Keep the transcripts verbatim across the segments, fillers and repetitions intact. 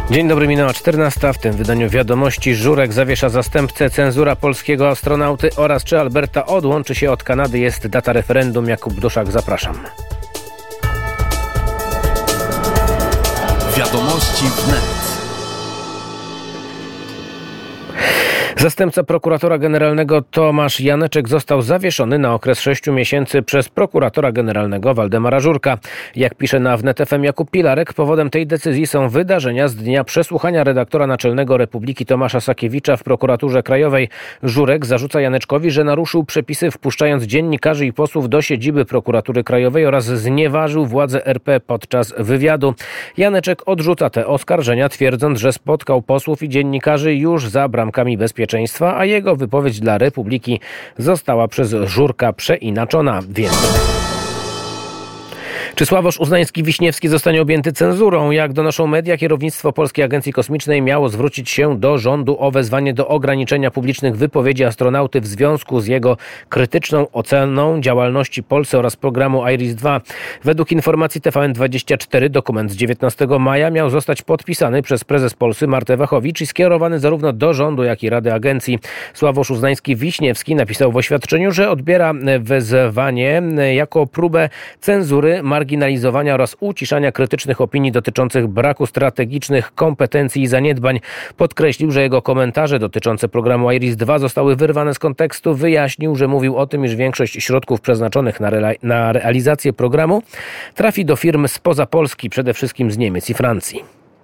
Dzień dobry, minęła czternasta. W tym wydaniu wiadomości: Żurek zawiesza zastępcę, cenzura polskiego astronauty oraz czy Alberta odłączy się od Kanady. Jest data referendum. Jakub Duszak, zapraszam. Wiadomości wnet. Zastępca prokuratora generalnego Tomasz Janeczek został zawieszony na okres sześciu miesięcy przez prokuratora generalnego Waldemara Żurka. Jak pisze na wnet kropka f m Jakub Pilarek, powodem tej decyzji są wydarzenia z dnia przesłuchania redaktora naczelnego Republiki Tomasza Sakiewicza w prokuraturze krajowej. Żurek zarzuca Janeczkowi, że naruszył przepisy, wpuszczając dziennikarzy i posłów do siedziby prokuratury krajowej oraz znieważył władze R P podczas wywiadu. Janeczek odrzuca te oskarżenia, twierdząc, że spotkał posłów i dziennikarzy już za bramkami bezpieczeństwa, a jego wypowiedź dla Republiki została przez Żurka przeinaczona. Więc... Czy Sławosz Uznański-Wiśniewski zostanie objęty cenzurą? Jak donoszą media, kierownictwo Polskiej Agencji Kosmicznej miało zwrócić się do rządu o wezwanie do ograniczenia publicznych wypowiedzi astronauty w związku z jego krytyczną oceną działalności Polsy oraz programu Iris dwa. Według informacji T V N dwadzieścia cztery dokument z dziewiętnastego maja miał zostać podpisany przez prezes Polsy Martę Wachowicz i skierowany zarówno do rządu, jak i Rady Agencji. Sławosz Uznański-Wiśniewski napisał w oświadczeniu, że odbiera wezwanie jako próbę cenzury, marginalizowania oraz uciszania krytycznych opinii dotyczących braku strategicznych kompetencji i zaniedbań. Podkreślił, że jego komentarze dotyczące programu Iris dwa zostały wyrwane z kontekstu. Wyjaśnił, że mówił o tym, iż większość środków przeznaczonych na, rela- na realizację programu trafi do firm spoza Polski, przede wszystkim z Niemiec i Francji.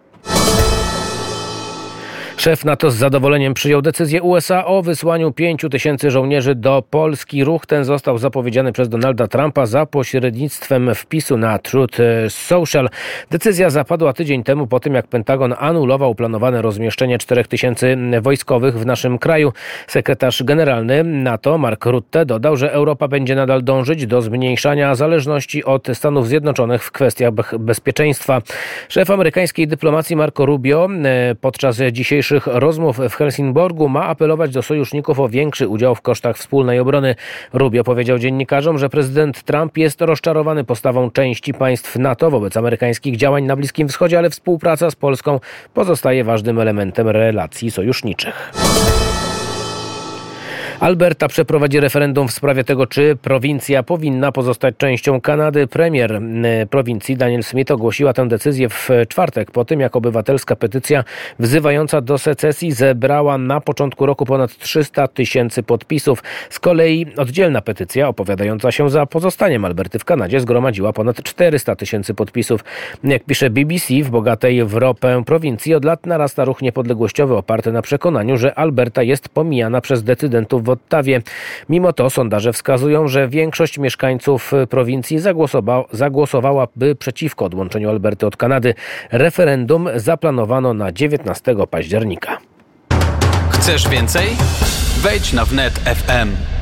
Szef NATO z zadowoleniem przyjął decyzję U S A o wysłaniu pięciu tysięcy żołnierzy do Polski. Ruch ten został zapowiedziany przez Donalda Trumpa za pośrednictwem wpisu na Truth Social. Decyzja zapadła tydzień temu po tym, jak Pentagon anulował planowane rozmieszczenie czterech tysięcy wojskowych w naszym kraju. Sekretarz generalny NATO Mark Rutte dodał, że Europa będzie nadal dążyć do zmniejszania zależności od Stanów Zjednoczonych w kwestiach bezpieczeństwa. Szef amerykańskiej dyplomacji Marco Rubio podczas dzisiejszych rozmów w Helsingborgu ma apelować do sojuszników o większy udział w kosztach wspólnej obrony. Rubio powiedział dziennikarzom, że prezydent Trump jest rozczarowany postawą części państw NATO wobec amerykańskich działań na Bliskim Wschodzie, ale współpraca z Polską pozostaje ważnym elementem relacji sojuszniczych. Alberta przeprowadzi referendum w sprawie tego, czy prowincja powinna pozostać częścią Kanady. Premier prowincji Danielle Smith ogłosiła tę decyzję w czwartek, po tym jak obywatelska petycja wzywająca do secesji zebrała na początku roku ponad trzysta tysięcy podpisów. Z kolei oddzielna petycja opowiadająca się za pozostaniem Alberty w Kanadzie zgromadziła ponad czterysta tysięcy podpisów. Jak pisze B B C, w bogatej w ropę prowincji od lat narasta ruch niepodległościowy oparty na przekonaniu, że Alberta jest pomijana przez decydentów w Ottawie. Mimo to sondaże wskazują, że większość mieszkańców prowincji zagłosowa- zagłosowałaby przeciwko odłączeniu Alberty od Kanady. Referendum zaplanowano na dziewiętnastego października. Chcesz więcej? Wejdź na wnet kropka f m.